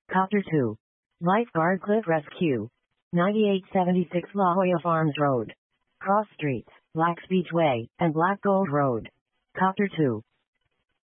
Copter 2. Lifeguard Cliff Rescue. 9876 La Jolla Farms Road. Cross Streets, Black Beach Way, and Black Gold Road. Copter 2.